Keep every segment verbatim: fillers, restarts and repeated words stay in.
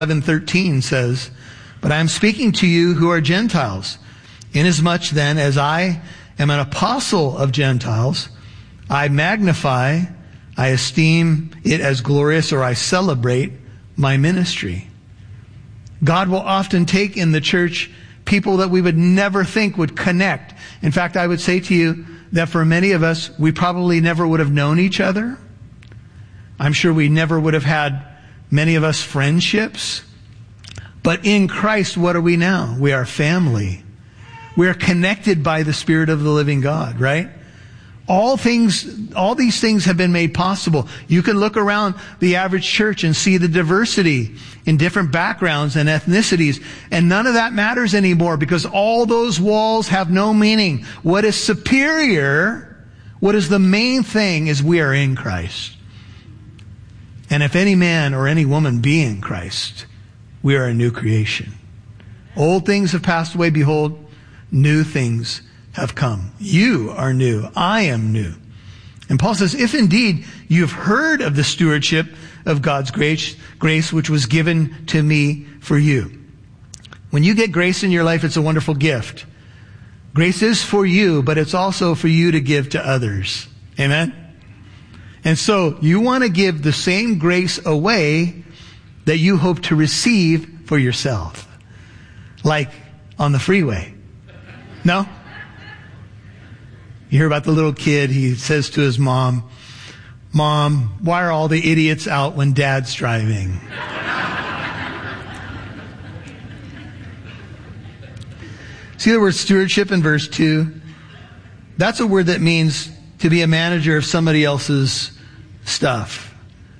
eleven thirteen says, "But I am speaking to you who are Gentiles. Inasmuch then as I am an apostle of Gentiles, I magnify, I esteem it as glorious, or I celebrate my ministry." God will often take in the church people that we would never think would connect. In fact, I would say to you that for many of us, we probably never would have known each other. I'm sure we never would have had, many of us, friendships. But in Christ, what are we now? We are family. We are connected by the Spirit of the living God, right? All things, all these things have been made possible. You can look around the average church and see the diversity in different backgrounds and ethnicities, and none of that matters anymore because all those walls have no meaning. What is superior, what is the main thing, is we are in Christ. And if any man or any woman be in Christ, we are a new creation. Old things have passed away. Behold, new things have come. You are new. I am new. And Paul says, if indeed you've heard of the stewardship of God's grace, grace which was given to me for you. When you get grace in your life, it's a wonderful gift. Grace is for you, but it's also for you to give to others. Amen? And so you want to give the same grace away that you hope to receive for yourself. Like on the freeway. No? You hear about the little kid, he says to his mom, "Mom, why are all the idiots out when Dad's driving?" See the word stewardship in verse two? That's a word that means to be a manager of somebody else's stuff.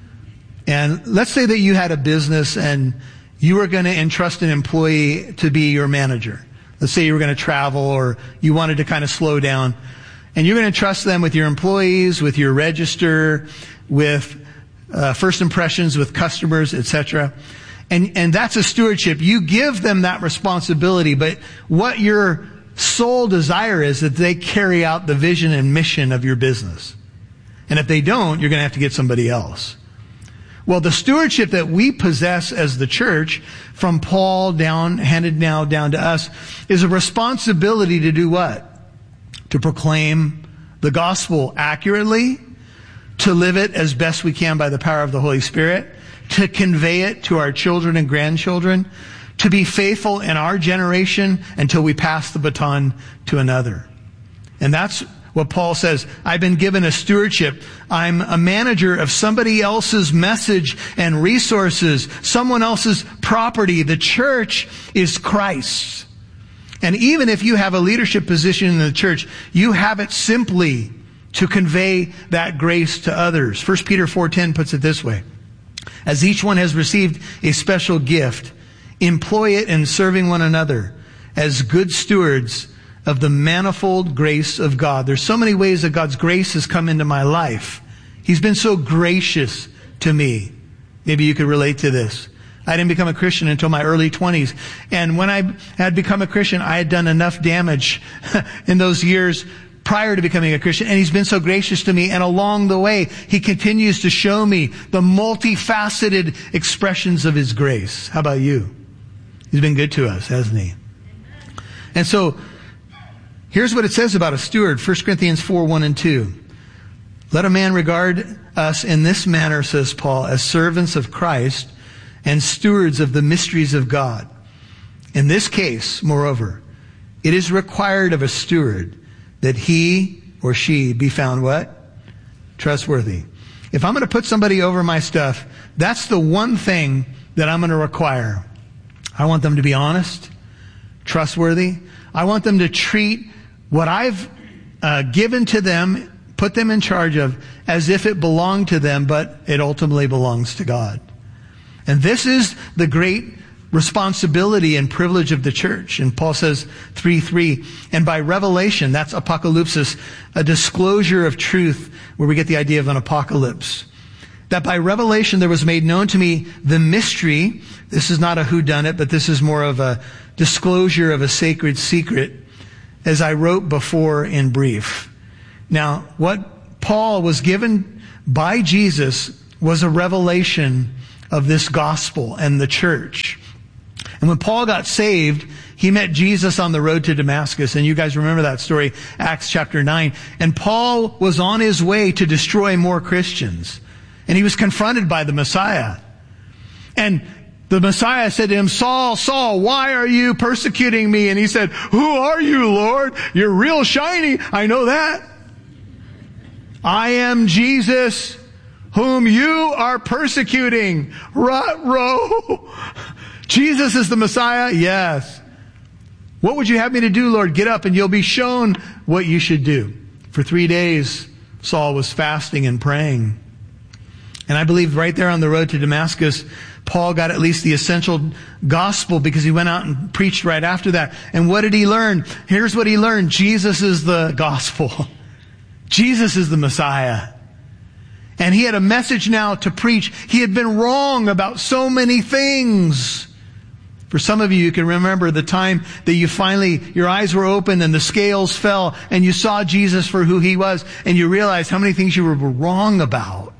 And let's say that you had a business and you were going to entrust an employee to be your manager. Let's say you were going to travel or you wanted to kind of slow down. And you're going to trust them with your employees, with your register, with uh, first impressions, with customers, et cetera. And, and that's a stewardship. You give them that responsibility, but what your sole desire is that they carry out the vision and mission of your business. And if they don't, you're going to have to get somebody else. Well, the stewardship that we possess as the church, from Paul down, handed now down to us, is a responsibility to do what? To proclaim the gospel accurately, to live it as best we can by the power of the Holy Spirit, to convey it to our children and grandchildren, to be faithful in our generation until we pass the baton to another. And that's what Paul says. I've been given a stewardship. I'm a manager of somebody else's message and resources, someone else's property. The church is Christ's. And even if you have a leadership position in the church, you have it simply to convey that grace to others. First Peter four ten puts it this way. As each one has received a special gift, employ it in serving one another as good stewards of the manifold grace of God. There's so many ways that God's grace has come into my life. He's been so gracious to me. Maybe you could relate to this. I didn't become a Christian until my early twenties. And when I had become a Christian, I had done enough damage in those years prior to becoming a Christian. And He's been so gracious to me. And along the way, He continues to show me the multifaceted expressions of His grace. How about you? He's been good to us, hasn't He? And so, here's what it says about a steward. First Corinthians four, one and two. Let a man regard us in this manner, says Paul, as servants of Christ and stewards of the mysteries of God. In this case, moreover, it is required of a steward that he or she be found what? Trustworthy. If I'm going to put somebody over my stuff, that's the one thing that I'm going to require. I want them to be honest, trustworthy. I want them to treat what I've uh, given to them, put them in charge of, as if it belonged to them, but it ultimately belongs to God. And this is the great responsibility and privilege of the church. And Paul says, three three, and by revelation, that's apocalypsis, a disclosure of truth, where we get the idea of an apocalypse. That by revelation there was made known to me the mystery. This is not a whodunit, but this is more of a disclosure of a sacred secret, as I wrote before in brief. Now, what Paul was given by Jesus was a revelation of this gospel and the church. And when Paul got saved, he met Jesus on the road to Damascus. And you guys remember that story, Acts chapter nine. And Paul was on his way to destroy more Christians. And he was confronted by the Messiah. And the Messiah said to him, Saul, Saul, why are you persecuting me? And he said, who are you, Lord? You're real shiny. I know that. I am Jesus, whom you are persecuting. Ruh-roh. Jesus is the Messiah? Yes. What would you have me to do, Lord? Get up and you'll be shown what you should do. For three days, Saul was fasting and praying. And I believe right there on the road to Damascus, Paul got at least the essential gospel because he went out and preached right after that. And what did he learn? Here's what he learned. Jesus is the gospel. Jesus is the Messiah. And he had a message now to preach. He had been wrong about so many things. For some of you, you can remember the time that you finally, your eyes were open and the scales fell and you saw Jesus for who he was and you realized how many things you were wrong about.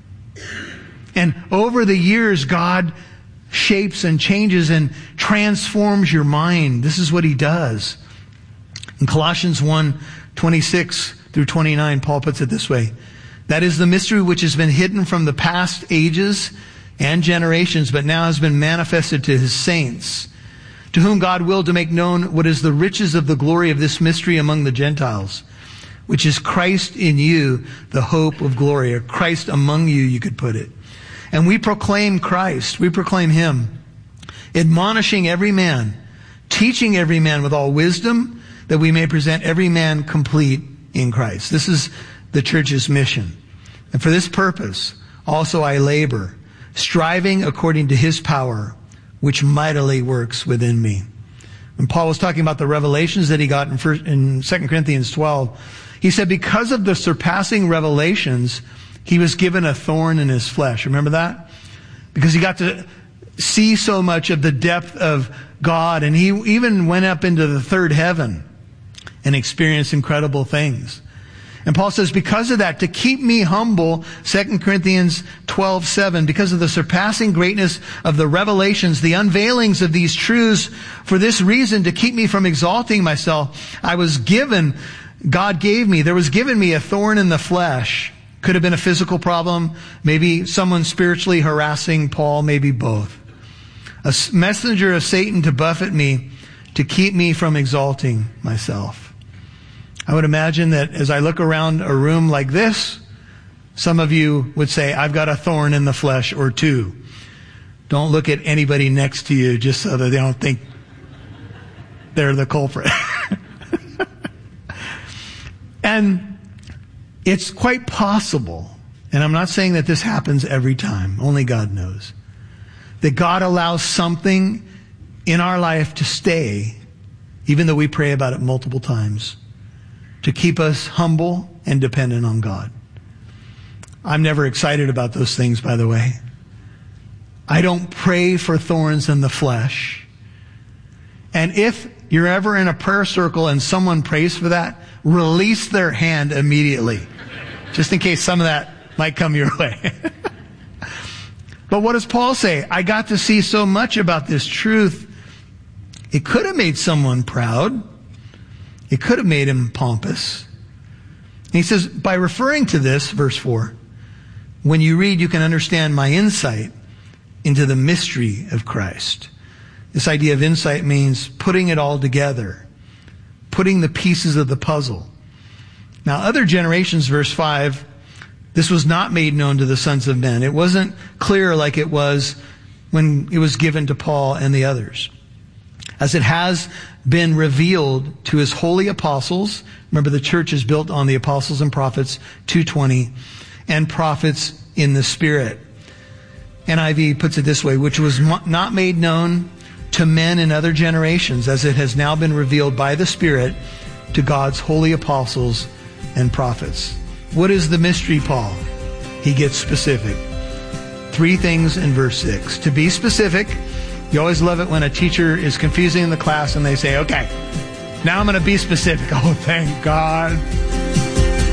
And over the years, God shapes and changes and transforms your mind. This is what he does. In Colossians one, twenty-six through twenty-nine, Paul puts it this way. That is the mystery which has been hidden from the past ages and generations, but now has been manifested to his saints, to whom God willed to make known what is the riches of the glory of this mystery among the Gentiles, which is Christ in you, the hope of glory, or Christ among you, you could put it. And we proclaim Christ, we proclaim him, admonishing every man, teaching every man with all wisdom, that we may present every man complete in Christ. This is the church's mission. And for this purpose, also I labor, striving according to his power, which mightily works within me. When Paul was talking about the revelations that he got in, first, in Second Corinthians twelve, he said because of the surpassing revelations, he was given a thorn in his flesh. Remember that? Because he got to see so much of the depth of God, and he even went up into the third heaven and experienced incredible things. And Paul says, because of that, to keep me humble, Second Corinthians twelve seven, because of the surpassing greatness of the revelations, the unveilings of these truths, for this reason, to keep me from exalting myself, I was given, God gave me, there was given me a thorn in the flesh. Could have been a physical problem, maybe someone spiritually harassing Paul, maybe both. A messenger of Satan to buffet me, to keep me from exalting myself. I would imagine that as I look around a room like this, some of you would say, I've got a thorn in the flesh or two. Don't look at anybody next to you just so that they don't think they're the culprit. And it's quite possible, and I'm not saying that this happens every time, only God knows, that God allows something in our life to stay, even though we pray about it multiple times, to keep us humble and dependent on God. I'm never excited about those things, by the way. I don't pray for thorns in the flesh. And if you're ever in a prayer circle and someone prays for that, release their hand immediately, just in case some of that might come your way. But what does Paul say? I got to see so much about this truth. It could have made someone proud. It could have made him pompous. And he says, by referring to this, verse four, when you read, you can understand my insight into the mystery of Christ. This idea of insight means putting it all together, putting the pieces of the puzzle. Now, other generations, verse five, this was not made known to the sons of men. It wasn't clear like it was when it was given to Paul and the others. As it has been revealed to his holy apostles. Remember, the church is built on the apostles and prophets, two twenty, and prophets in the Spirit. N I V puts it this way, which was not made known to men in other generations, as it has now been revealed by the Spirit to God's holy apostles and prophets. What is the mystery, Paul? He gets specific. Three things in verse six. To be specific, you always love it when a teacher is confusing in the class and they say, okay, now I'm going to be specific. Oh, thank God.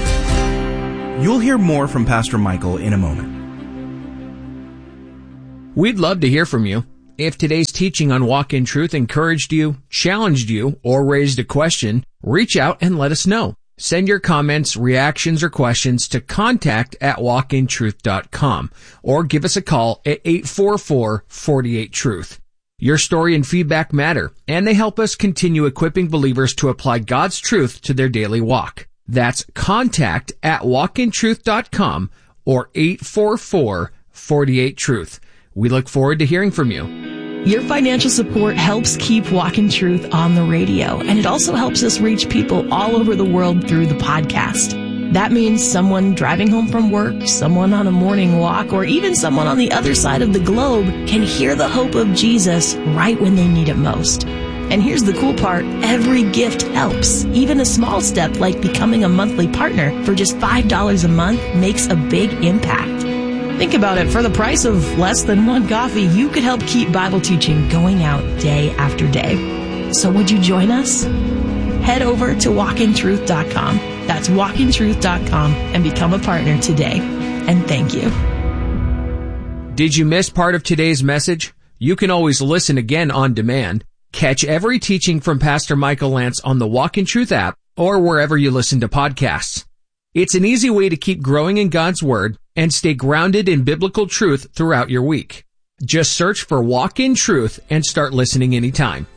You'll hear more from Pastor Michael in a moment. We'd love to hear from you. If today's teaching on Walk in Truth encouraged you, challenged you, or raised a question, reach out and let us know. Send your comments, reactions, or questions to contact at walk in truth dot com or give us a call at eight four four, four eight, truth. Your story and feedback matter, and they help us continue equipping believers to apply God's truth to their daily walk. That's contact at walk in truth dot com or eight four four, four eight, truth. We look forward to hearing from you. Your financial support helps keep Walk in Truth on the radio, and it also helps us reach people all over the world through the podcast. That means someone driving home from work, someone on a morning walk, or even someone on the other side of the globe can hear the hope of Jesus right when they need it most. And here's the cool part, every gift helps. Even a small step like becoming a monthly partner for just five dollars a month makes a big impact. Think about it. For the price of less than one coffee, you could help keep Bible teaching going out day after day. So would you join us? Head over to walk in truth dot com. That's walk in truth dot com and become a partner today. And thank you. Did you miss part of today's message? You can always listen again on demand. Catch every teaching from Pastor Michael Lance on the Walk in Truth app or wherever you listen to podcasts. It's an easy way to keep growing in God's Word and stay grounded in biblical truth throughout your week. Just search for Walk in Truth and start listening anytime.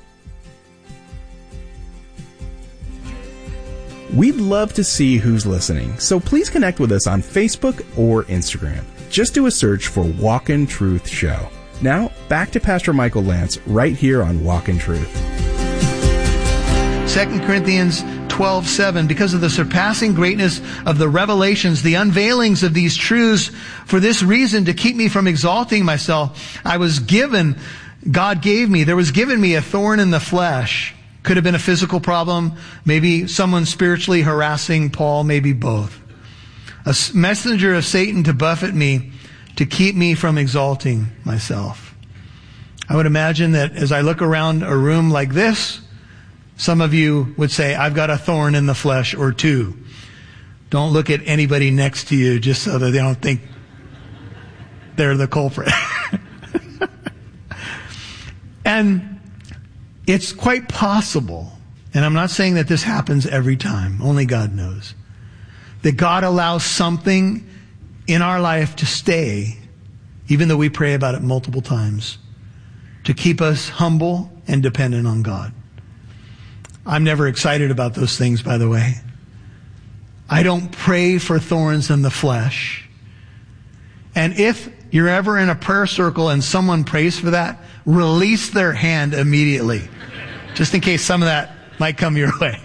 We'd love to see who's listening, so please connect with us on Facebook or Instagram. Just do a search for Walk in Truth Show. Now, back to Pastor Michael Lance right here on Walk in Truth. Second Corinthians twelve seven, because of the surpassing greatness of the revelations, the unveilings of these truths, for this reason, to keep me from exalting myself, I was given, God gave me, there was given me a thorn in the flesh. Could have been a physical problem, maybe someone spiritually harassing Paul, maybe both. A messenger of Satan to buffet me, to keep me from exalting myself. I would imagine that as I look around a room like this, some of you would say, I've got a thorn in the flesh or two. Don't look at anybody next to you just so that they don't think they're the culprit. And it's quite possible, and I'm not saying that this happens every time, only God knows, that God allows something in our life to stay, even though we pray about it multiple times, to keep us humble and dependent on God. I'm never excited about those things, by the way. I don't pray for thorns in the flesh. And if you're ever in a prayer circle and someone prays for that, release their hand immediately, just in case some of that might come your way.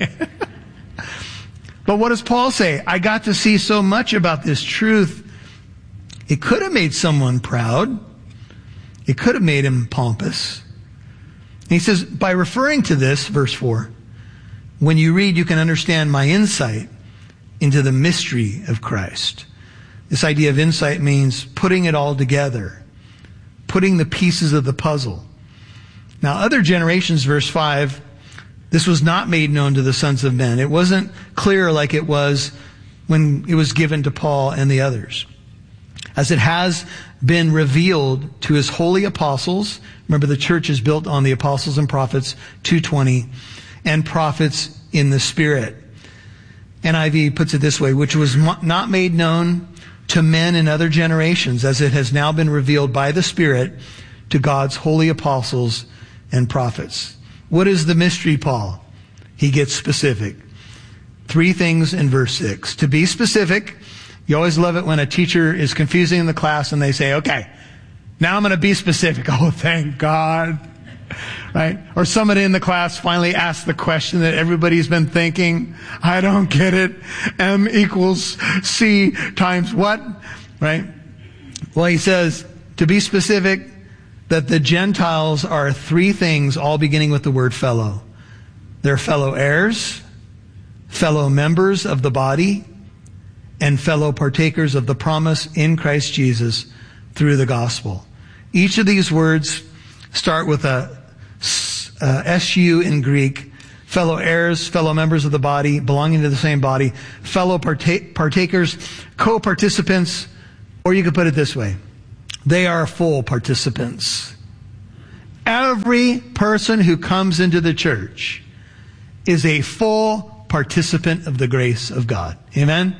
But what does Paul say? I got to see so much about this truth. It could have made someone proud. It could have made him pompous. And he says, by referring to this, verse four, when you read, you can understand my insight into the mystery of Christ. This idea of insight means putting it all together, putting the pieces of the puzzle. Now, other generations, verse five, this was not made known to the sons of men. It wasn't clear like it was when it was given to Paul and the others. As it has been revealed to his holy apostles. Remember, the church is built on the apostles and prophets, two twenty, and prophets in the Spirit. N I V puts it this way, which was not made known to men in other generations, as it has now been revealed by the Spirit to God's holy apostles and prophets. What is the mystery, Paul? He gets specific. Three things in verse six. To be specific, you always love it when a teacher is confusing in the class and they say, okay, now I'm going to be specific. Oh, thank God. Right? Or somebody in the class finally asks the question that everybody's been thinking. I don't get it. M equals C times what? Right? Well, he says, to be specific, that the Gentiles are three things, all beginning with the word fellow. They're fellow heirs, fellow members of the body, and fellow partakers of the promise in Christ Jesus through the gospel. Each of these words start with a uh, S U in Greek. Fellow heirs, fellow members of the body, belonging to the same body, fellow partake, partakers, co-participants, or you could put it this way. they are full participants. Every person who comes into the church is a full participant of the grace of God. Amen?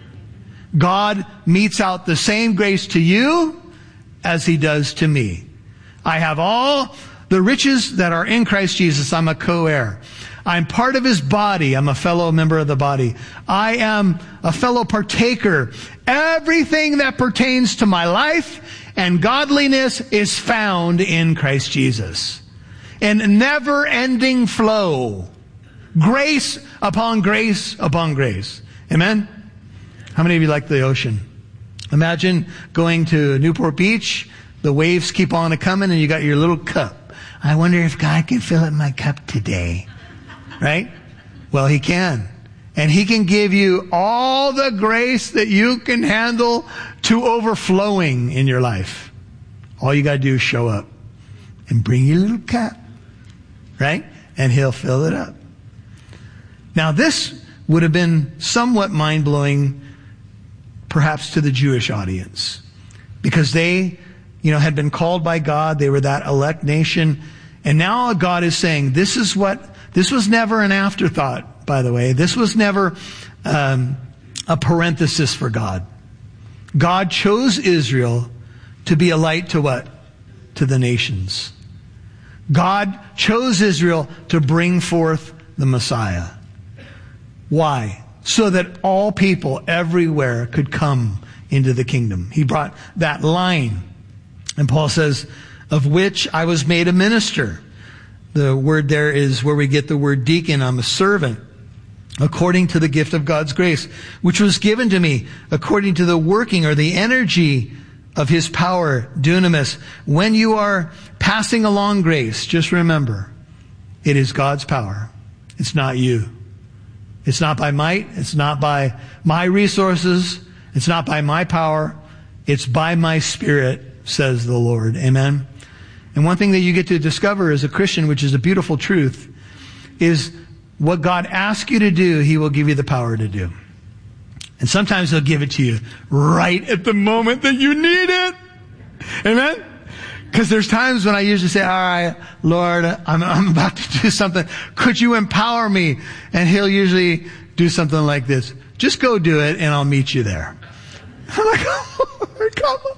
God metes out the same grace to you as He does to me. I have all the riches that are in Christ Jesus. I'm a co-heir. I'm part of His body. I'm a fellow member of the body. I am a fellow partaker. Everything that pertains to my life and godliness is found in Christ Jesus. In never-ending flow. Grace upon grace upon grace. Amen? How many of you like the ocean? Imagine going to Newport Beach. The waves keep on coming and you got your little cup. I wonder if God can fill up my cup today. Right? Well, He can. And He can give you all the grace that you can handle to overflowing in your life. All you got to do is show up and bring your little cup. Right? And He'll fill it up. Now, this would have been somewhat mind-blowing, perhaps to the Jewish audience, because they, you know, had been called by God. They were that elect nation. And now God is saying, this is what, this was never an afterthought, by the way. This was never um, a parenthesis for God. God chose Israel to be a light to what? To the nations. God chose Israel to bring forth the Messiah. Why? So that all people everywhere could come into the kingdom. He brought that line. And Paul says, of which I was made a minister. The word there is where we get the word deacon. I'm a servant. According to the gift of God's grace, which was given to me, according to the working or the energy of His power, dunamis. When you are passing along grace, just remember, it is God's power. It's not you. It's not by might. It's not by my resources. It's not by my power. It's by my Spirit, says the Lord. Amen. And one thing that you get to discover as a Christian, which is a beautiful truth, is what God asks you to do, He will give you the power to do. And sometimes He'll give it to you right at the moment that you need it. Amen? Because there's times when I usually say, all right, Lord, I'm, I'm about to do something. Could you empower me? And He'll usually do something like this. Just go do it and I'll meet you there. I'm like, oh, Lord, come on.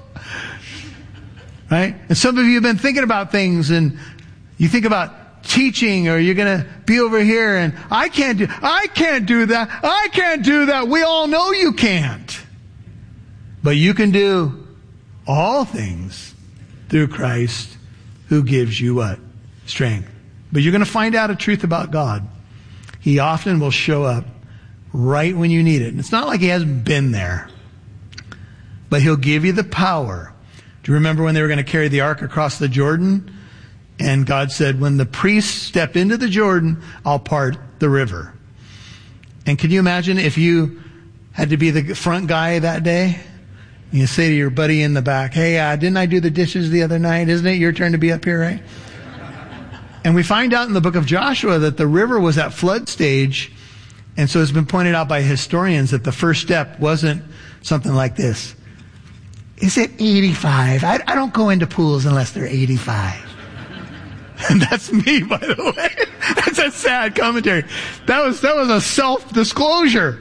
Right? And some of you have been thinking about things and you think about teaching or you're going to be over here and I can't do, I can't do that. I can't do that. We all know you can't. But you can do all things through Christ who gives you what? Strength. But you're going to find out a truth about God. He often will show up right when you need it. And it's not like He hasn't been there. But He'll give you the power. Do you remember when they were going to carry the ark across the Jordan? And God said, when the priests step into the Jordan, I'll part the river. And can you imagine if you had to be the front guy that day? You say to your buddy in the back, hey, uh, didn't I do the dishes the other night? Isn't it your turn to be up here, right? And we find out in the book of Joshua that the river was at flood stage. And so it's been pointed out by historians that the first step wasn't something like this. Is it eighty-five? I, I don't go into pools unless they're eighty-five. And that's me, by the way. That's a sad commentary. That was, that was a self-disclosure.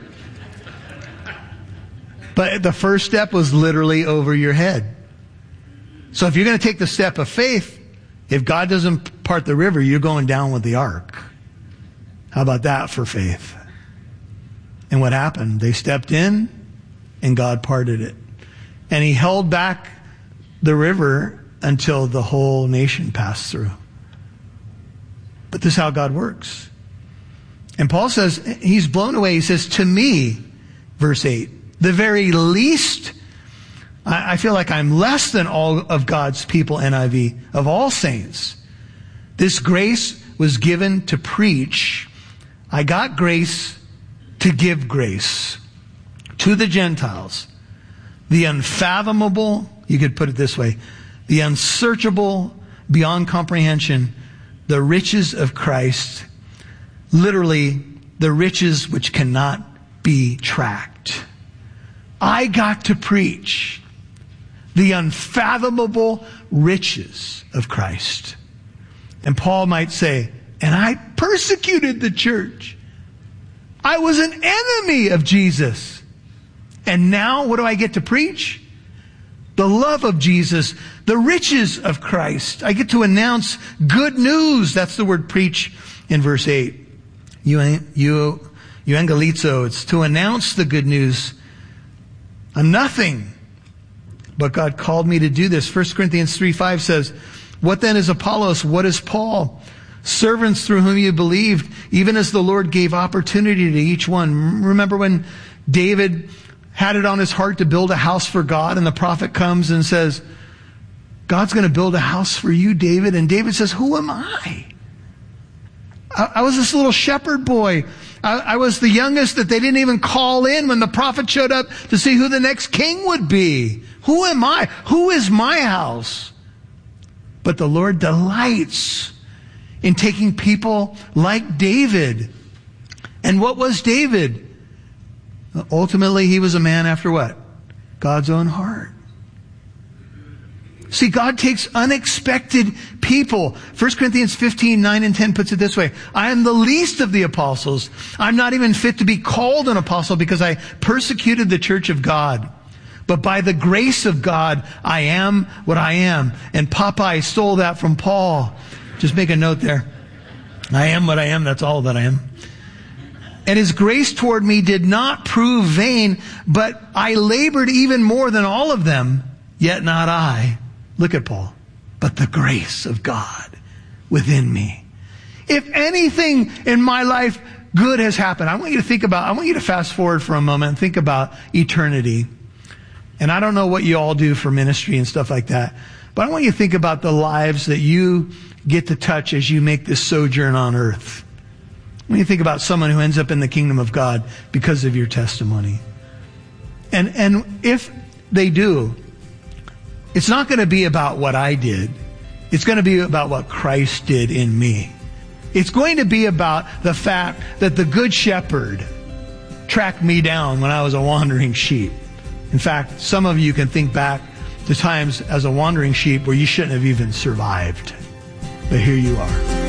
But the first step was literally over your head. So if you're going to take the step of faith, if God doesn't part the river, you're going down with the ark. How about that for faith? And what happened? They stepped in and God parted it. And He held back the river until the whole nation passed through. But this is how God works. And Paul says, he's blown away. He says, to me, verse eight, the very least, I, I feel like I'm less than all of God's people, N I V, of all saints. This grace was given to preach. I got grace to give grace to the Gentiles. The unfathomable, you could put it this way, the unsearchable, beyond comprehension, the riches of Christ, literally the riches which cannot be tracked. I got to preach the unfathomable riches of Christ. And Paul might say, and I persecuted the church. I was an enemy of Jesus. And now what do I get to preach? The love of Jesus, the riches of Christ. I get to announce good news. That's the word preach in verse eight. You, you, euangelizo. It's to announce the good news. I'm nothing, but God called me to do this. First Corinthians three five says, what then is Apollos? What is Paul? Servants through whom you believed, even as the Lord gave opportunity to each one. Remember when David had it on his heart to build a house for God, and the prophet comes and says, God's going to build a house for you, David. And David says, who am I? I, I was this little shepherd boy. I, I was the youngest that they didn't even call in when the prophet showed up to see who the next king would be. Who am I? Who is my house? But the Lord delights in taking people like David. And what was David? Ultimately, he was a man after what? God's own heart. See, God takes unexpected people. First Corinthians fifteen, nine and ten puts it this way. I am the least of the apostles. I'm not even fit to be called an apostle because I persecuted the church of God. But by the grace of God, I am what I am. And Popeye stole that from Paul. Just make a note there. I am what I am. That's all that I am. And his grace toward me did not prove vain, but I labored even more than all of them, yet not I. Look at Paul. But the grace of God within me. If anything in my life good has happened, I want you to think about, I want you to fast forward for a moment and think about eternity. And I don't know what you all do for ministry and stuff like that, but I want you to think about the lives that you get to touch as you make this sojourn on earth. When you think about someone who ends up in the kingdom of God because of your testimony. And and if they do, it's not going to be about what I did. It's going to be about what Christ did in me. It's going to be about the fact that the good shepherd tracked me down when I was a wandering sheep. In fact, some of you can think back to times as a wandering sheep where you shouldn't have even survived. But here you are.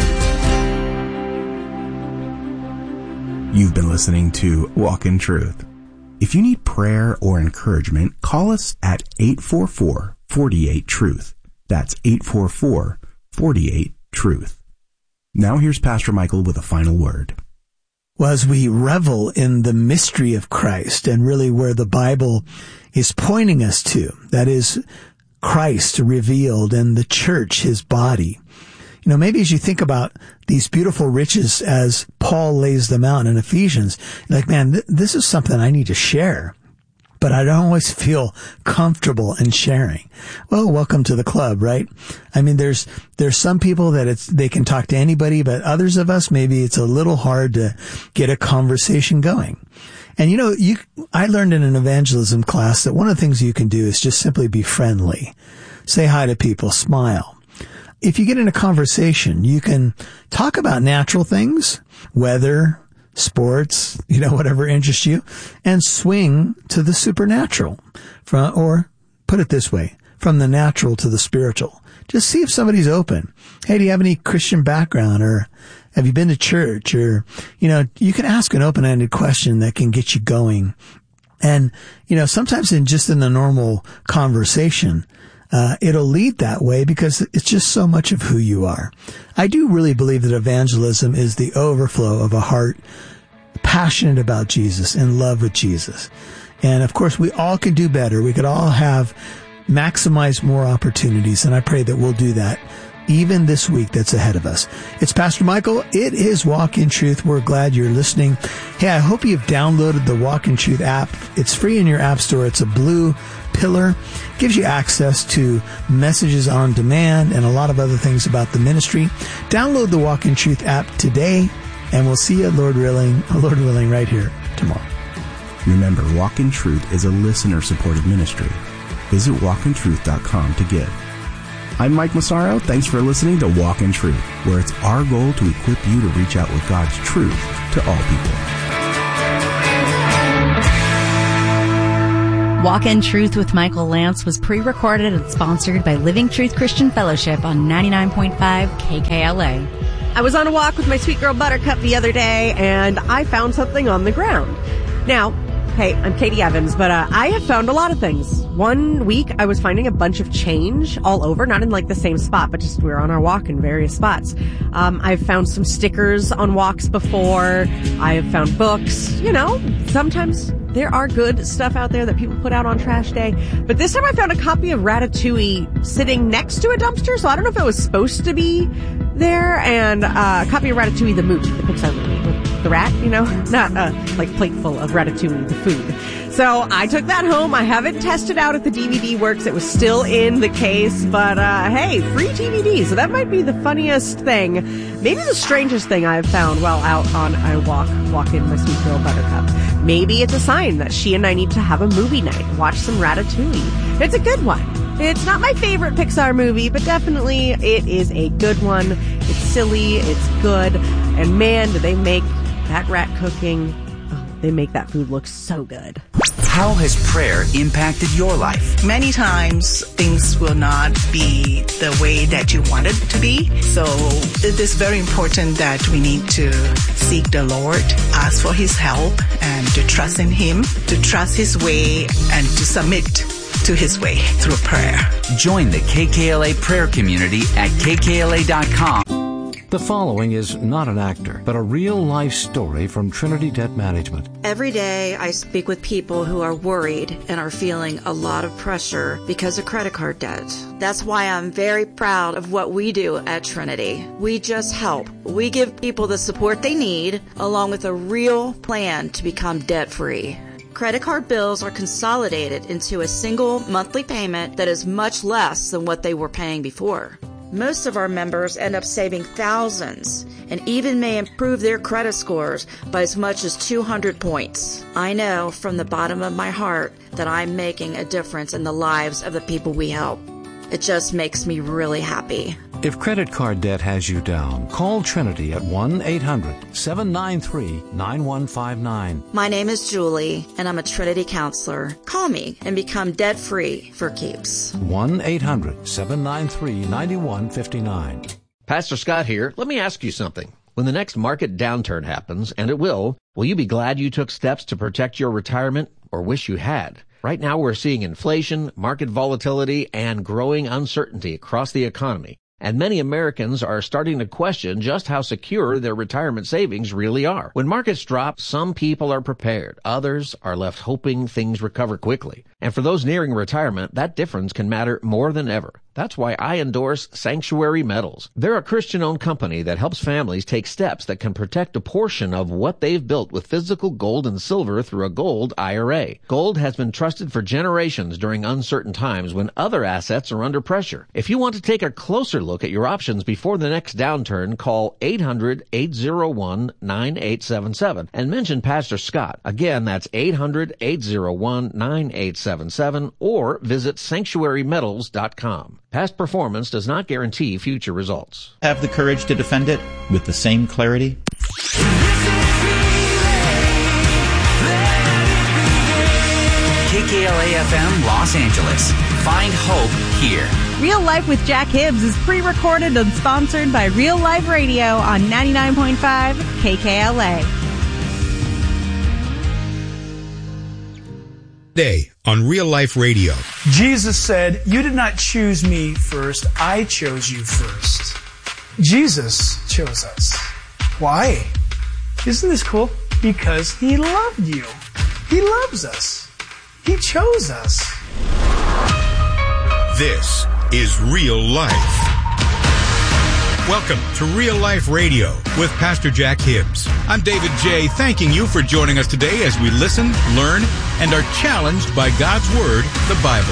You've been listening to Walk in Truth. If you need prayer or encouragement, call us at eight four four, four eight, truth. That's eight four four, four eight, truth. Now here's Pastor Michael with a final word. Well, as we revel in the mystery of Christ and really where the Bible is pointing us to, that is Christ revealed and the church, his body. You know, maybe as you think about these beautiful riches as Paul lays them out in Ephesians, you're like, man, th- this is something I need to share, but I don't always feel comfortable in sharing. Well, welcome to the club, right? I mean, there's, there's some people that it's, they can talk to anybody, but others of us, maybe it's a little hard to get a conversation going. And you know, you, I learned in an evangelism class that one of the things you can do is just simply be friendly. Say hi to people, smile. If you get in a conversation, you can talk about natural things, weather, sports, you know, whatever interests you, and swing to the supernatural. From, or put it this way, from the natural to the spiritual. Just see if somebody's open. Hey, do you have any Christian background, or have you been to church? Or, you know, you can ask an open-ended question that can get you going. And, you know, sometimes in just in the normal conversation, Uh, it'll lead that way because it's just so much of who you are. I do really believe that evangelism is the overflow of a heart passionate about Jesus, in love with Jesus. And of course, we all can do better. We could all have maximize more opportunities. And I pray that we'll do that even this week that's ahead of us. It's Pastor Michael. It is Walk in Truth. We're glad you're listening. Hey, I hope you've downloaded the Walk in Truth app. It's free in your app store. It's a blue pillar. Gives you access to messages on demand and a lot of other things about the ministry. Download the Walk in Truth app today, and we'll see you, Lord willing, Lord willing, right here tomorrow. Remember, Walk in Truth is a listener-supported ministry. Visit walk in truth dot com to give. I'm Mike Massaro. Thanks for listening to Walk in Truth, where it's our goal to equip you to reach out with God's truth to all people. Walk in Truth with Michael Lance was pre-recorded and sponsored by Living Truth Christian Fellowship on ninety-nine point five K K L A. I was on a walk with my sweet girl Buttercup the other day, and I found something on the ground. Now, hey, I'm Katie Evans, but uh, I have found a lot of things. One week, I was finding a bunch of change all over, not in like the same spot, but just we were on our walk in various spots. Um, I've found some stickers on walks before. I have found books. You know, sometimes there are good stuff out there that people put out on trash day. But this time I found a copy of Ratatouille sitting next to a dumpster, so I don't know if it was supposed to be there, and uh, a copy of Ratatouille, the movie, the Pixar movie, with the rat, you know, not a like plate full of Ratatouille, the food. So I took that home. I haven't tested out if the D V D works. It was still in the case, but uh, hey, free D V D. So that might be the funniest thing, maybe the strangest thing I've found while out on a walk, walking my sweet girl Buttercup. Maybe it's a sign that she and I need to have a movie night, watch some Ratatouille. It's a good one. It's not my favorite Pixar movie, but definitely it is a good one. It's silly, it's good, and man, do they make that rat cooking, oh, they make that food look so good. How has prayer impacted your life? Many times things will not be the way that you want it to be. So it is very important that we need to seek the Lord, ask for His help, and to trust in Him, to trust His way, and to submit to His way through prayer. Join the K K L A prayer community at K K L A dot com. The following is not an actor, but a real-life story from Trinity Debt Management. Every day I speak with people who are worried and are feeling a lot of pressure because of credit card debt. That's why I'm very proud of what we do at Trinity. We just help. We give people the support they need, along with a real plan to become debt-free. Credit card bills are consolidated into a single monthly payment that is much less than what they were paying before. Most of our members end up saving thousands and even may improve their credit scores by as much as two hundred points. I know from the bottom of my heart that I'm making a difference in the lives of the people we help. It just makes me really happy. If credit card debt has you down, call Trinity at one eight hundred seven nine three nine one five nine. My name is Julie, and I'm a Trinity counselor. Call me and become debt-free for keeps. one eight hundred seven nine three nine one five nine. Pastor Scott here. Let me ask you something. When the next market downturn happens, and it will, will you be glad you took steps to protect your retirement, or wish you had? Right now we're seeing inflation, market volatility, and growing uncertainty across the economy. And many Americans are starting to question just how secure their retirement savings really are. When markets drop, some people are prepared. Others are left hoping things recover quickly. And for those nearing retirement, that difference can matter more than ever. That's why I endorse Sanctuary Metals. They're a Christian-owned company that helps families take steps that can protect a portion of what they've built with physical gold and silver through a gold I R A. Gold has been trusted for generations during uncertain times when other assets are under pressure. If you want to take a closer look at your options before the next downturn, call eight hundred eight oh one nine eight seven seven and mention Pastor Scott. Again, that's eight hundred eight oh one nine eight seven seven or visit sanctuary metals dot com. Past performance does not guarantee future results. Have the courage to defend it with the same clarity? K K L A F M Los Angeles. Find hope here. Real Life with Jack Hibbs is pre-recorded and sponsored by Real Life Radio on ninety-nine point five K K L A. Day on Real Life Radio. Jesus said, "You did not choose me first, I chose you first." Jesus chose us. Why? Isn't this cool? Because He loved you. He loves us. He chose us. This is Real Life. Welcome to Real Life Radio with Pastor Jack Hibbs. I'm David J., thanking you for joining us today as we listen, learn, and are challenged by God's Word, the Bible.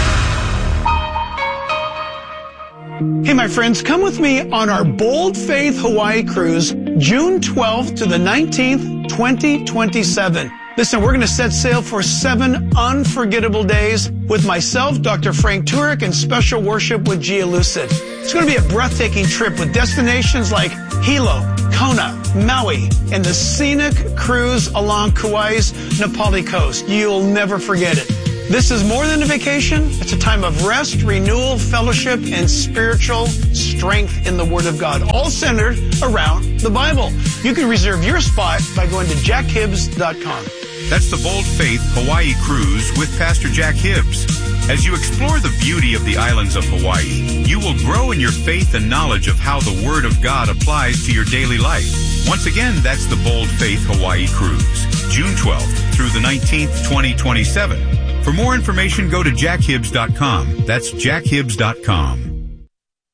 Hey, my friends, come with me on our Bold Faith Hawaii cruise, June twelfth to the nineteenth, twenty twenty-seven. Listen, we're going to set sail for seven unforgettable days with myself, Doctor Frank Turek, and special worship with Gia Lucid. It's going to be a breathtaking trip with destinations like Hilo, Kona, Maui, and the scenic cruise along Kauai's Na Pali coast. You'll never forget it. This is more than a vacation. It's a time of rest, renewal, fellowship, and spiritual strength in the Word of God, all centered around the Bible. You can reserve your spot by going to jack hibbs dot com. That's the Bold Faith Hawaii Cruise with Pastor Jack Hibbs. As you explore the beauty of the islands of Hawaii, you will grow in your faith and knowledge of how the Word of God applies to your daily life. Once again, that's the Bold Faith Hawaii Cruise, June twelfth through the nineteenth, twenty twenty-seven. For more information, go to jack hibbs dot com. That's jack hibbs dot com.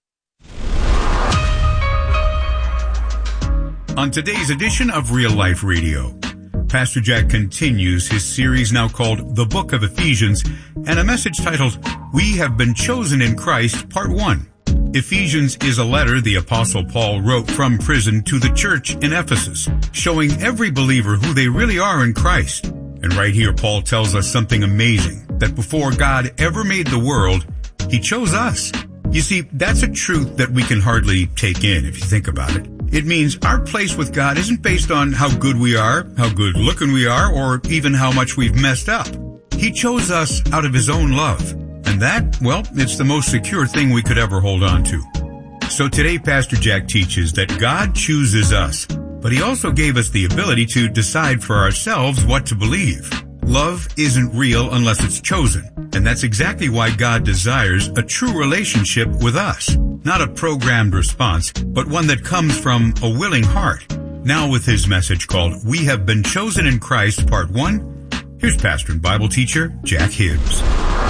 On today's edition of Real Life Radio, Pastor Jack continues his series now called The Book of Ephesians, and a message titled, We Have Been Chosen in Christ, Part one. Ephesians is a letter the Apostle Paul wrote from prison to the church in Ephesus, showing every believer who they really are in Christ. And right here, Paul tells us something amazing, that before God ever made the world, He chose us. You see, that's a truth that we can hardly take in if you think about it. It means our place with God isn't based on how good we are, how good looking we are, or even how much we've messed up. He chose us out of His own love. And that, well, it's the most secure thing we could ever hold on to. So today, Pastor Jack teaches that God chooses us, but He also gave us the ability to decide for ourselves what to believe. Love isn't real unless it's chosen, and that's exactly why God desires a true relationship with us. Not a programmed response, but one that comes from a willing heart. Now with his message called We Have Been Chosen in Christ, Part one, here's pastor and Bible teacher Jack Hibbs.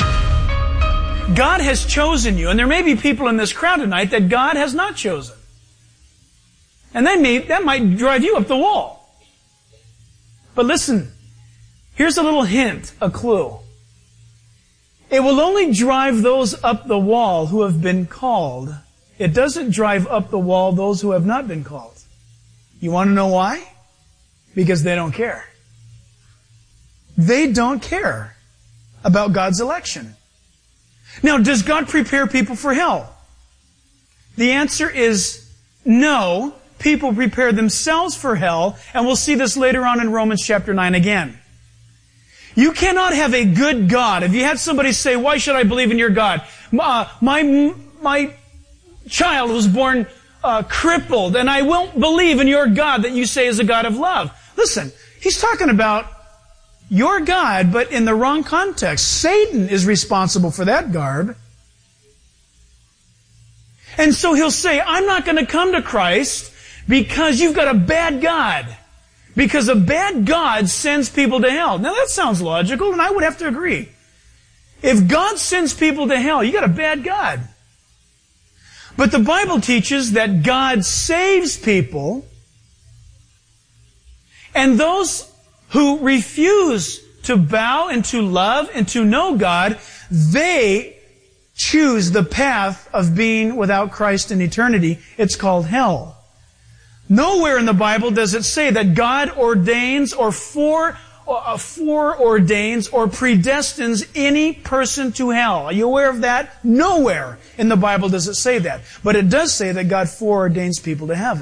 God has chosen you, and there may be people in this crowd tonight that God has not chosen. And they may, that might drive you up the wall. But listen, here's a little hint, a clue. It will only drive those up the wall who have been called. It doesn't drive up the wall those who have not been called. You want to know why? Because they don't care. They don't care about God's election. Now, does God prepare people for hell? The answer is no. People prepare themselves for hell, and we'll see this later on in Romans chapter nine again. You cannot have a good God. If you had somebody say, why should I believe in your God? Uh, my, my child was born uh, crippled, and I won't believe in your God that you say is a God of love. Listen, he's talking about your God, but in the wrong context. Satan is responsible for that garb. And so he'll say, I'm not going to come to Christ because you've got a bad God. Because a bad God sends people to hell. Now that sounds logical, and I would have to agree. If God sends people to hell, you got a bad God. But the Bible teaches that God saves people, and those who refuse to bow and to love and to know God, they choose the path of being without Christ in eternity. It's called hell. Nowhere in the Bible does it say that God ordains or fore, uh, foreordains or predestines any person to hell. Are you aware of that? Nowhere in the Bible does it say that. But it does say that God foreordains people to heaven.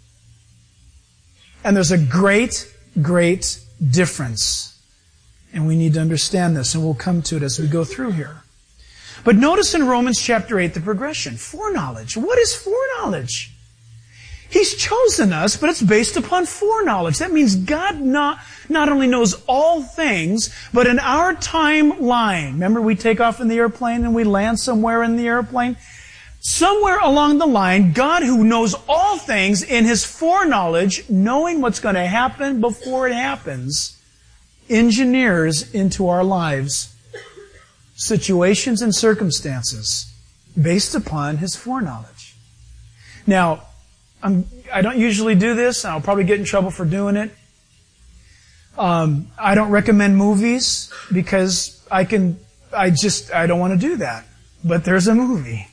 And there's a great, great difference. And we need to understand this, and we'll come to it as we go through here. But notice in Romans chapter eight the progression. Foreknowledge. What is foreknowledge? He's chosen us, but it's based upon foreknowledge. That means God not, not only knows all things, but in our timeline. Remember, we take off in the airplane and we land somewhere in the airplane? Somewhere along the line, God, who knows all things in His foreknowledge, knowing what's going to happen before it happens, engineers into our lives situations and circumstances based upon His foreknowledge. Now, I'm, I don't usually do this, and I'll probably get in trouble for doing it. Um, I don't recommend movies because I can, I just, I don't want to do that. But there's a movie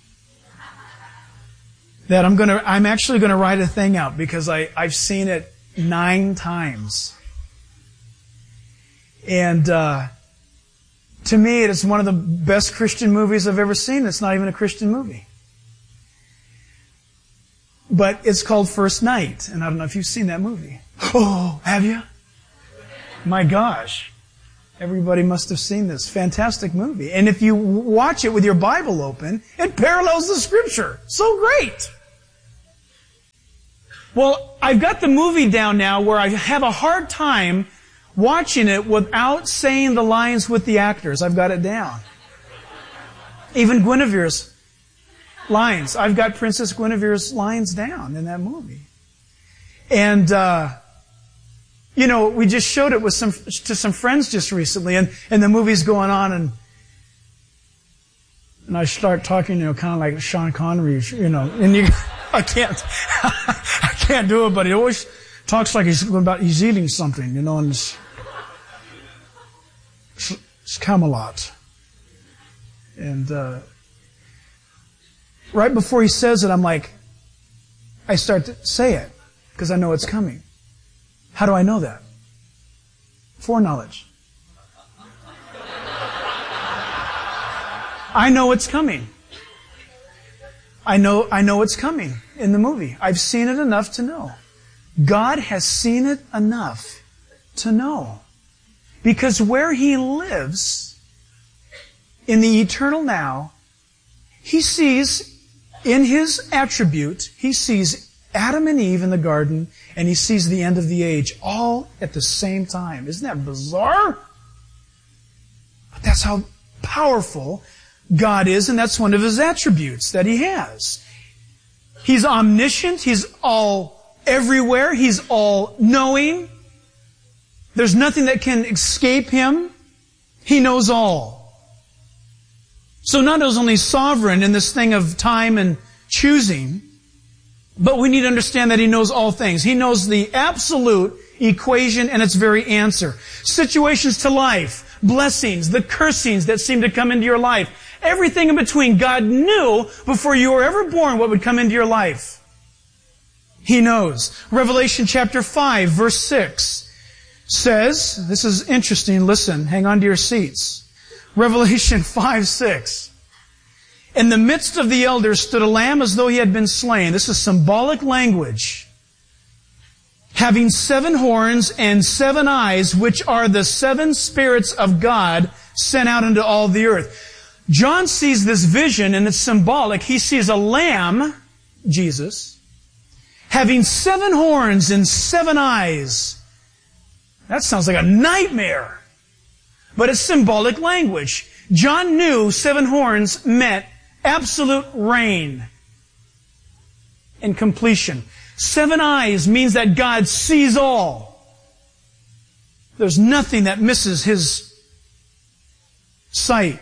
that I'm gonna, I'm actually gonna write a thing out because I, I've seen it nine times. And, uh, to me, it is one of the best Christian movies I've ever seen. It's not even a Christian movie. But it's called First Night, and I don't know if you've seen that movie. Oh, have you? My gosh. Everybody must have seen this. Fantastic movie. And if you watch it with your Bible open, it parallels the Scripture. So great. Well, I've got the movie down now where I have a hard time watching it without saying the lines with the actors. I've got it down. Even Guinevere's lines. I've got Princess Guinevere's lines down in that movie. And, uh, you know, we just showed it with some, to some friends just recently, and, and the movie's going on, and, and I start talking, you know, kind of like Sean Connery, you know, and you, I can't, I can't do it, but he always talks like he's about, he's eating something, you know, and it's, it's, it's Camelot. And, uh, right before he says it, I'm like, I start to say it, because I know it's coming. How do I know that? Foreknowledge. I know it's coming. I know, I know it's coming in the movie. I've seen it enough to know. God has seen it enough to know. Because where He lives, in the eternal now, He sees in His attribute, He sees Adam and Eve in the garden, and He sees the end of the age, all at the same time. Isn't that bizarre? But that's how powerful God is, and that's one of His attributes that He has. He's omniscient, He's all everywhere, He's all knowing. There's nothing that can escape Him. He knows all. So not only sovereign in this thing of time and choosing, but we need to understand that He knows all things. He knows the absolute equation and its very answer. Situations to life, blessings, the cursings that seem to come into your life, everything in between. God knew before you were ever born what would come into your life. He knows. Revelation chapter five, verse six says, this is interesting, listen, hang on to your seats. Revelation five, six. In the midst of the elders stood a lamb as though he had been slain. This is symbolic language. Having seven horns and seven eyes, which are the seven spirits of God sent out into all the earth. John sees this vision, and it's symbolic. He sees a lamb, Jesus, having seven horns and seven eyes. That sounds like a nightmare. But it's symbolic language. John knew seven horns meant absolute reign and completion. Seven eyes means that God sees all. There's nothing that misses His sight.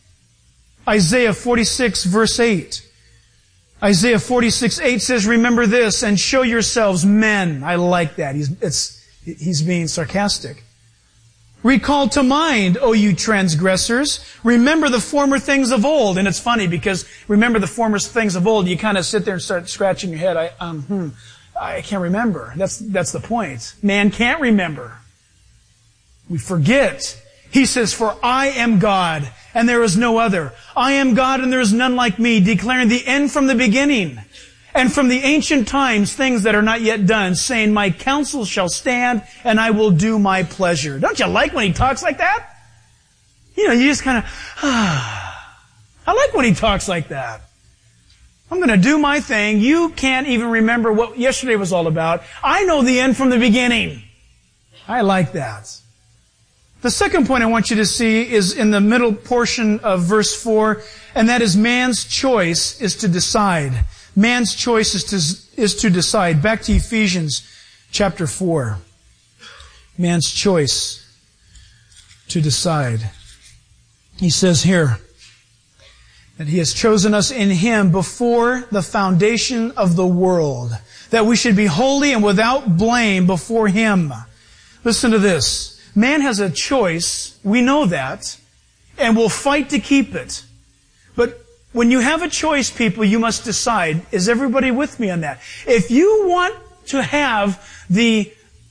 Isaiah forty-six verse eight. Isaiah forty-six eight says, remember this and show yourselves men. I like that. He's, it's, he's being sarcastic. Recall to mind, O you transgressors. Remember the former things of old. And it's funny because remember the former things of old, you kind of sit there and start scratching your head. I, um, hmm, I can't remember. That's, that's the point. Man can't remember. We forget. He says, for I am God and there is no other. I am God and there is none like me, declaring the end from the beginning. And from the ancient times, things that are not yet done, saying, my counsel shall stand, and I will do my pleasure. Don't you like when He talks like that? You know, you just kind of, ah. I like when He talks like that. I'm going to do my thing. You can't even remember what yesterday was all about. I know the end from the beginning. I like that. The second point I want you to see is in the middle portion of verse four, and that is man's choice is to decide. Man's choice is to, is to decide. Back to Ephesians chapter four. Man's choice to decide. He says here that He has chosen us in Him before the foundation of the world, that we should be holy and without blame before Him. Listen to this. Man has a choice. We know that. And we'll fight to keep it. But when you have a choice, people, you must decide, is everybody with me on that? If you want to have the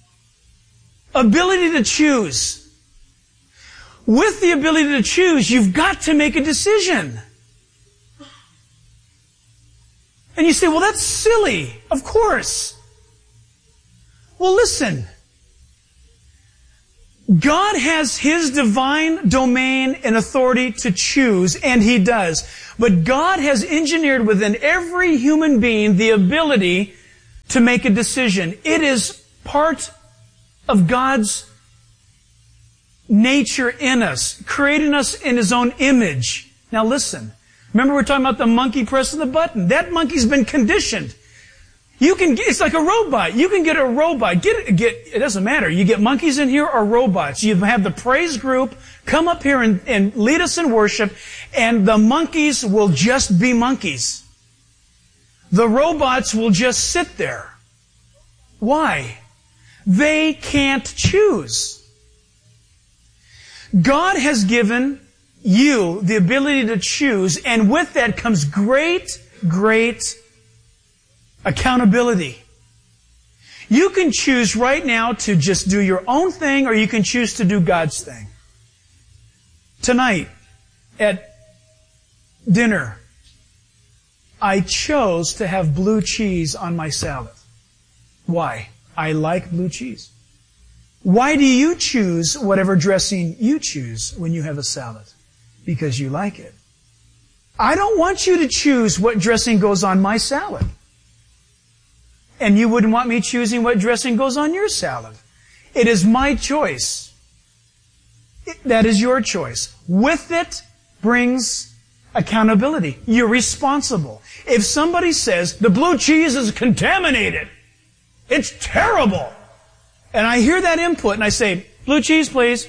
ability to choose, with the ability to choose, you've got to make a decision. And you say, well, that's silly. Of course. Well, listen. God has His divine domain and authority to choose, and He does. But God has engineered within every human being the ability to make a decision. It is part of God's nature in us, creating us in His own image. Now listen, remember we're talking about the monkey pressing the button. That monkey's been conditioned. You can get, it's like a robot. You can get a robot. Get, get, it doesn't matter. You get monkeys in here or robots. You have the praise group come up here and, and lead us in worship, and the monkeys will just be monkeys. The robots will just sit there. Why? They can't choose. God has given you the ability to choose, and with that comes great, great accountability. You can choose right now to just do your own thing, or you can choose to do God's thing. Tonight, at dinner, I chose to have blue cheese on my salad. Why? I like blue cheese. Why do you choose whatever dressing you choose when you have a salad? Because you like it. I don't want you to choose what dressing goes on my salad. And you wouldn't want me choosing what dressing goes on your salad. It is my choice. That is your choice. With it brings accountability. You're responsible. If somebody says, the blue cheese is contaminated, it's terrible, and I hear that input and I say, blue cheese, please,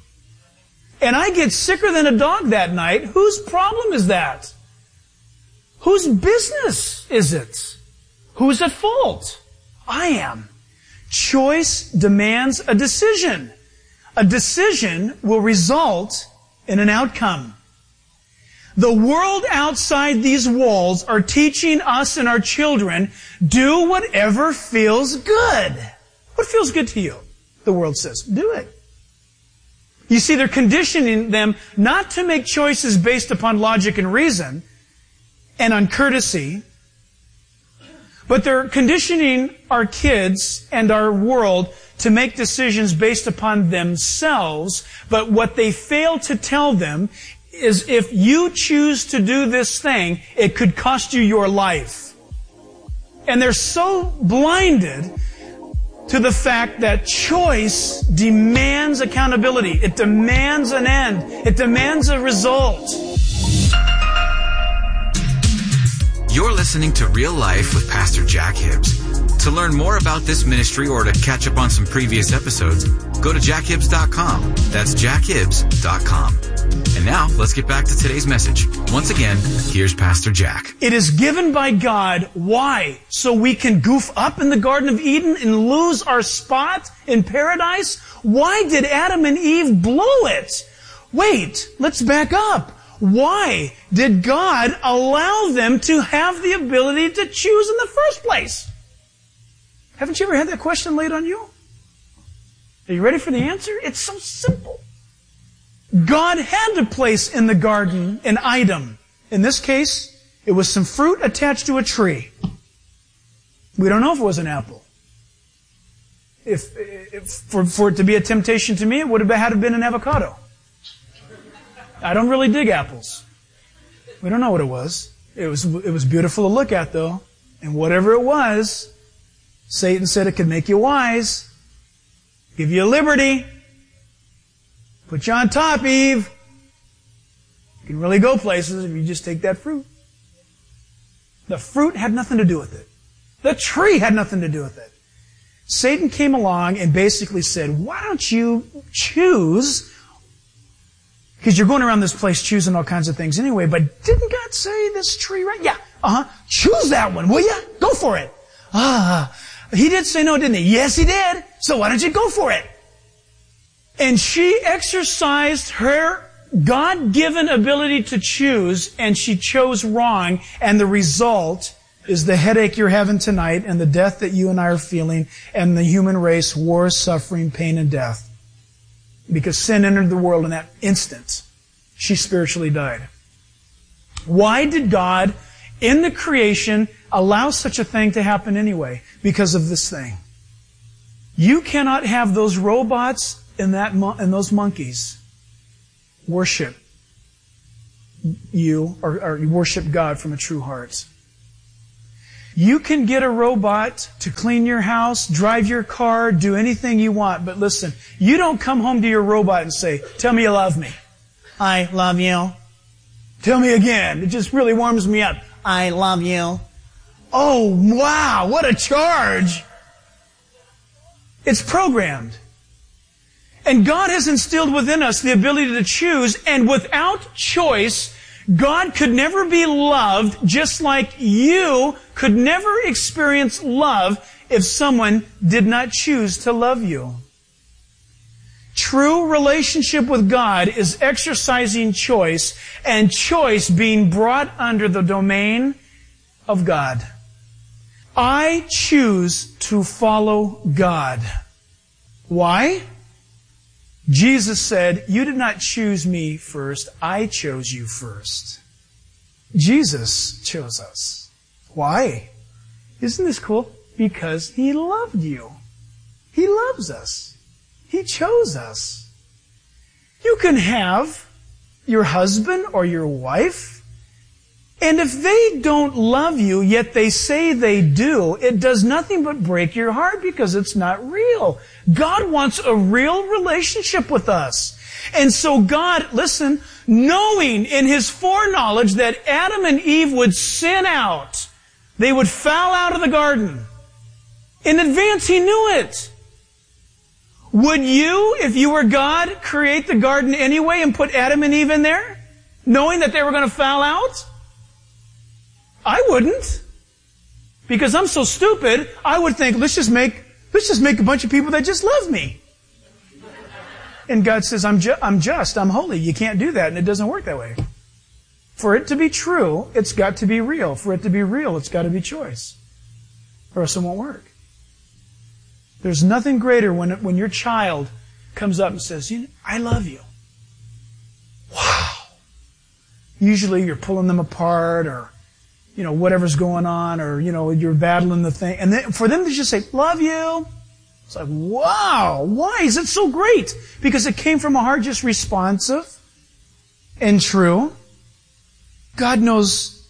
and I get sicker than a dog that night, whose problem is that? Whose business is it? Who's at fault? I am. Choice demands a decision. A decision will result in an outcome. The world outside these walls are teaching us and our children, do whatever feels good. What feels good to you? The world says, do it. You see, they're conditioning them not to make choices based upon logic and reason and on courtesy, but they're conditioning our kids and our world to make decisions based upon themselves. But what they fail to tell them is if you choose to do this thing, it could cost you your life. And they're so blinded to the fact that choice demands accountability. It demands an end. It demands a result. You're listening to Real Life with Pastor Jack Hibbs. To learn more about this ministry or to catch up on some previous episodes, go to jack hibbs dot com. That's jack hibbs dot com. And now, let's get back to today's message. Once again, here's Pastor Jack. It is given by God. Why? So we can goof up in the Garden of Eden and lose our spot in paradise? Why did Adam and Eve blow it? Wait, let's back up. Why did God allow them to have the ability to choose in the first place? Haven't you ever had that question laid on you? Are you ready for the answer? It's so simple. God had to place in the garden an item. In this case, it was some fruit attached to a tree. We don't know if it was an apple. If, if for, for it to be a temptation to me, it would have had to have been an avocado. I don't really dig apples. We don't know what it was. It was, it was beautiful to look at, though. And whatever it was, Satan said it could make you wise, give you liberty, put you on top, Eve. You can really go places if you just take that fruit. The fruit had nothing to do with it. The tree had nothing to do with it. Satan came along and basically said, why don't you choose? Because you're going around this place choosing all kinds of things anyway, but didn't God say this tree right? Yeah, uh-huh. Choose that one, will you? Go for it. Ah, He did say no, didn't He? Yes, He did. So why don't you go for it? And she exercised her God-given ability to choose, and she chose wrong, and the result is the headache you're having tonight and the death that you and I are feeling and the human race, war, suffering, pain, and death. Because sin entered the world in that instant. She spiritually died. Why did God, in the creation, allow such a thing to happen anyway? Because of this thing. You cannot have those robots and that mon- and those monkeys worship you or, or you worship God from a true heart. You can get a robot to clean your house, drive your car, do anything you want, but listen, you don't come home to your robot and say, tell me you love me. I love you. Tell me again. It just really warms me up. I love you. Oh, wow, what a charge. It's programmed. And God has instilled within us the ability to choose, and without choice, God could never be loved, just like you could never experience love if someone did not choose to love you. True relationship with God is exercising choice, and choice being brought under the domain of God. I choose to follow God. Why? Jesus said, you did not choose me first, I chose you first. Jesus chose us. Why? Isn't this cool? Because He loved you. He loves us. He chose us. You can have your husband or your wife, and if they don't love you, yet they say they do, it does nothing but break your heart because it's not real. God wants a real relationship with us. And so God, listen, knowing in His foreknowledge that Adam and Eve would sin out, they would foul out of the garden. In advance, He knew it. Would you, if you were God, create the garden anyway and put Adam and Eve in there, knowing that they were going to foul out? I wouldn't. Because I'm so stupid, I would think, let's just make, let's just make a bunch of people that just love me. And God says, I'm, ju- I'm just, I'm holy. You can't do that, and it doesn't work that way. For it to be true, it's got to be real. For it to be real, it's got to be choice. Or else it won't work. There's nothing greater when, when your child comes up and says, you know, I love you. Wow. Usually you're pulling them apart, or you know, whatever's going on, or, you know, you're battling the thing. And then for them to just say, love you, it's like, wow, why is it so great? Because it came from a heart just responsive and true. God knows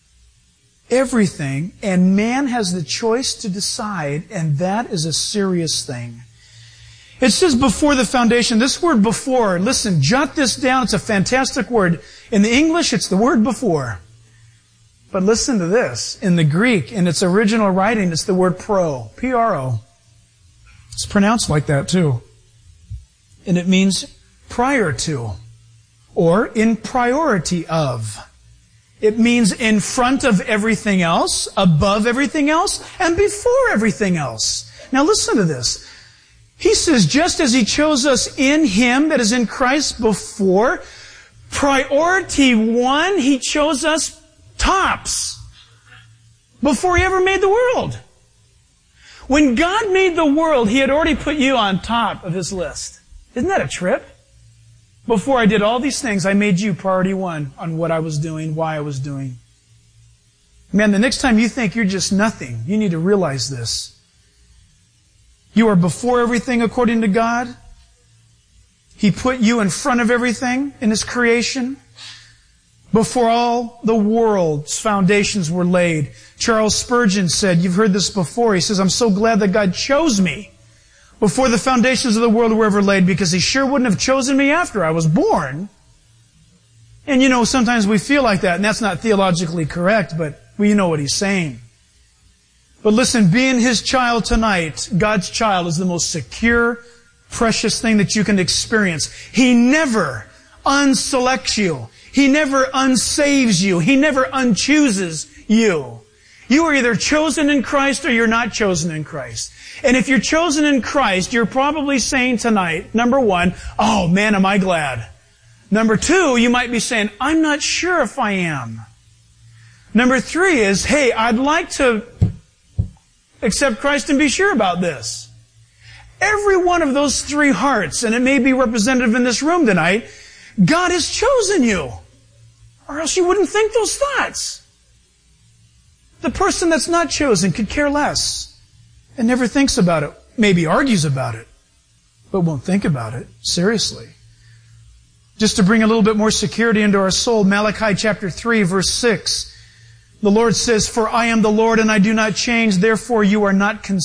everything, and man has the choice to decide, and that is a serious thing. It says before the foundation. This word before, listen, jot this down. It's a fantastic word. In the English, it's the word before. But listen to this. In the Greek, in its original writing, it's the word pro. P R O. It's pronounced like that too. And it means prior to, or in priority of. It means in front of everything else, above everything else, and before everything else. Now listen to this. He says, just as He chose us in Him, that is in Christ, before, priority one, He chose us tops before He ever made the world. When God made the world, He had already put you on top of His list. Isn't that a trip? Before I did all these things, I made you priority one on what I was doing, why I was doing. Man, the next time you think you're just nothing, you need to realize this. You are before everything according to God. He put you in front of everything in His creation. Before all the world's foundations were laid. Charles Spurgeon said, you've heard this before, he says, I'm so glad that God chose me before the foundations of the world were ever laid, because He sure wouldn't have chosen me after I was born. And you know, sometimes we feel like that, and that's not theologically correct, but well, you know what he's saying. But listen, being His child tonight, God's child, is the most secure, precious thing that you can experience. He never unselects you. He never unsaves you. He never unchooses you. You are either chosen in Christ or you're not chosen in Christ. And if you're chosen in Christ, you're probably saying tonight, number one, oh man, am I glad. Number two, you might be saying, I'm not sure if I am. Number three is, hey, I'd like to accept Christ and be sure about this. Every one of those three hearts, and it may be representative in this room tonight, God has chosen you. Or else you wouldn't think those thoughts. The person that's not chosen could care less and never thinks about it, maybe argues about it. but won't think about it seriously. Just to bring a little bit more security into our soul, Malachi chapter three, verse six. The Lord says, "For I am the Lord and I do not change, therefore you are not concerned."